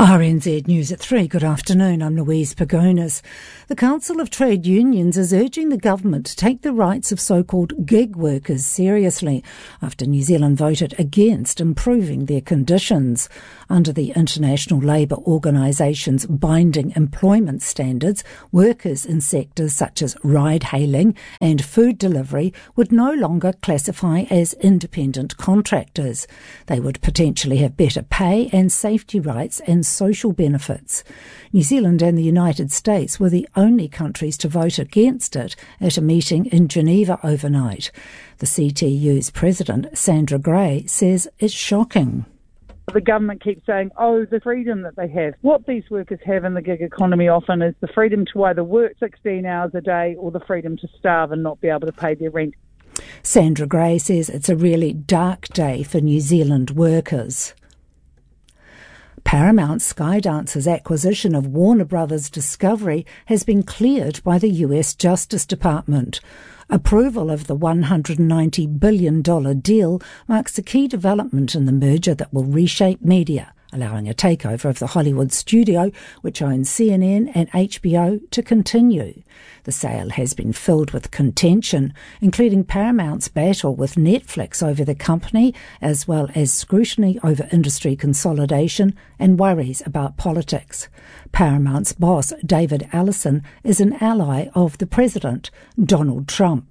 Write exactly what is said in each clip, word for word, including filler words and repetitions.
R N Z News at three. Good afternoon. I'm Louise Pagonis. The Council of Trade Unions is urging the government to take the rights of so-called gig workers seriously after New Zealand voted against improving their conditions. Under the International Labour Organisation's binding employment standards, workers in sectors such as ride-hailing and food delivery would no longer classify as independent contractors. They would potentially have better pay and safety rights and social benefits. New Zealand and the United States were the only countries to vote against it at a meeting in Geneva overnight. The C T U's president, Sandra Gray, says it's shocking. The government keeps saying, oh, the freedom that they have. What these workers have in the gig economy often is the freedom to either work sixteen hours a day or the freedom to starve and not be able to pay their rent. Sandra Gray says it's a really dark day for New Zealand workers. Paramount Skydance's acquisition of Warner Brothers Discovery has been cleared by the U S Justice Department. Approval of the one hundred ninety billion dollars deal marks a key development in the merger that will reshape media, allowing a takeover of the Hollywood studio, which owns C N N and H B O, to continue. The sale has been filled with contention, including Paramount's battle with Netflix over the company, as well as scrutiny over industry consolidation and worries about politics. Paramount's boss, David Ellison, is an ally of the president, Donald Trump.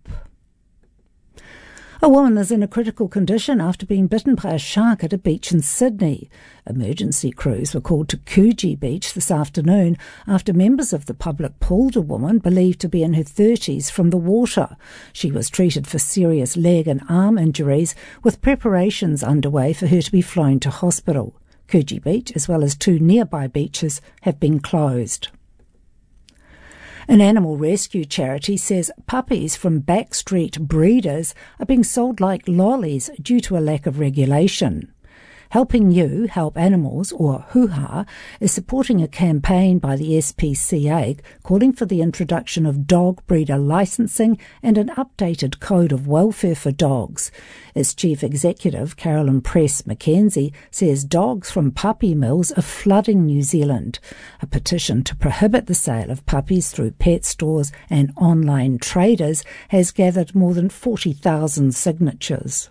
A woman is in a critical condition after being bitten by a shark at a beach in Sydney. Emergency crews were called to Coogee Beach this afternoon after members of the public pulled a woman believed to be in her thirties from the water. She was treated for serious leg and arm injuries, with preparations underway for her to be flown to hospital. Coogee Beach, as well as two nearby beaches, have been closed. An animal rescue charity says puppies from backstreet breeders are being sold like lollies due to a lack of regulation. Helping You Help Animals, or H U H A, is supporting a campaign by the S P C A calling for the introduction of dog breeder licensing and an updated code of welfare for dogs. Its chief executive, Carolyn Press Mackenzie, says dogs from puppy mills are flooding New Zealand. A petition to prohibit the sale of puppies through pet stores and online traders has gathered more than forty thousand signatures.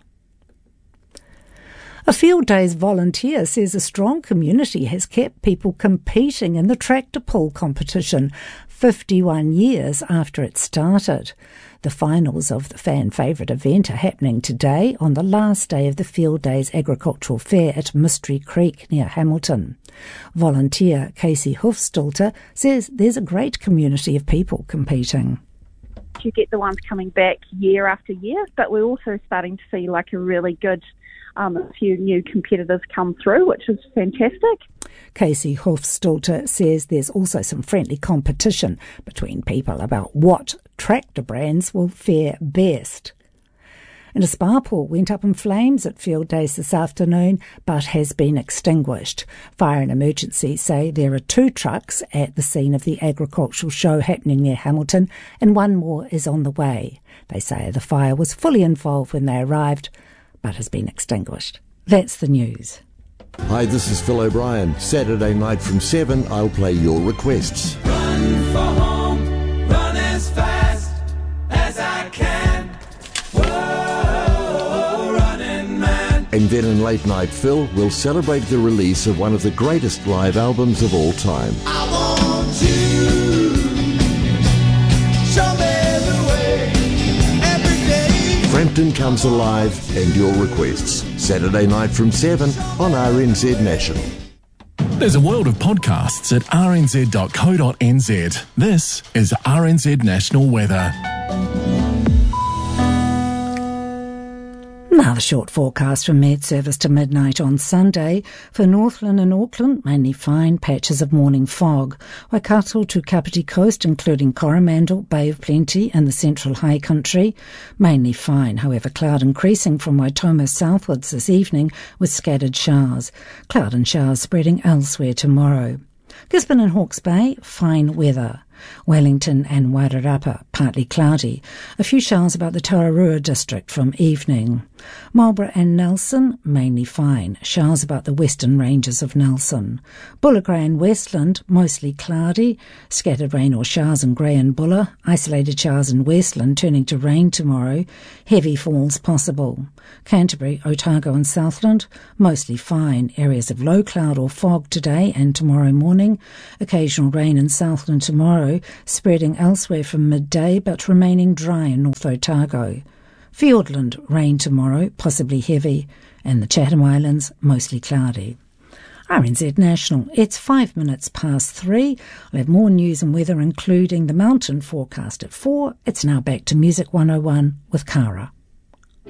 A Field Days volunteer says a strong community has kept people competing in the tractor pull competition fifty-one years after it started. The finals of the fan favourite event are happening today on the last day of the Field Days Agricultural Fair at Mystery Creek near Hamilton. Volunteer Casey Hofstalter says there's a great community of people competing. You get the ones coming back year after year, but we're also starting to see like a really good Um, a few new competitors come through, which is fantastic. Casey Hofstalter says there's also some friendly competition between people about what tractor brands will fare best. And a spa pool went up in flames at Field Days this afternoon, but has been extinguished. Fire and emergency say there are two trucks at the scene of the agricultural show happening near Hamilton, and one more is on the way. They say the fire was fully involved when they arrived, but has been extinguished. That's the news. Hi, this is Phil O'Brien. Saturday night from seven, I'll play your requests. Run for home, run as fast as I can. Whoa, running man. And then in Late Night Phil, we'll celebrate the release of one of the greatest live albums of all time. I want you. Show me the way every day. Frampton Comes Alive and your requests. Saturday night from seven on R N Z National. There's a world of podcasts at r n z dot co dot n z. This is R N Z National Weather. Now the short forecast from Met Service to midnight on Sunday. For Northland and Auckland, mainly fine, patches of morning fog. Waikato to Kapiti Coast, including Coromandel, Bay of Plenty and the Central High Country, mainly fine. However, cloud increasing from Waitomo southwards this evening with scattered showers. Cloud and showers spreading elsewhere tomorrow. Gisborne and Hawke's Bay, fine weather. Wellington and Wairarapa, partly cloudy. A few showers about the Tararua district from evening. Marlborough and Nelson, mainly fine. Showers about the western ranges of Nelson. Bulla Grey and Westland, mostly cloudy. Scattered rain or showers in Grey and Bulla. Isolated showers in Westland, turning to rain tomorrow. Heavy falls possible. Canterbury, Otago and Southland, mostly fine. Areas of low cloud or fog today and tomorrow morning. Occasional rain in Southland tomorrow, spreading elsewhere from midday but remaining dry in North Otago. Fiordland, rain tomorrow, possibly heavy, and the Chatham Islands, mostly cloudy. R N Z National, it's five minutes past three. I'll have more news and weather, including the mountain forecast at four. It's now back to Music one oh one with Cara.